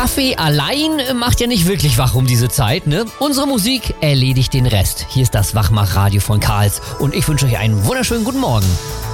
Kaffee allein macht ja nicht wirklich wach um diese Zeit, ne? Unsere Musik erledigt den Rest. Hier ist das Wachmachradio von Karls und ich wünsche euch einen wunderschönen guten Morgen.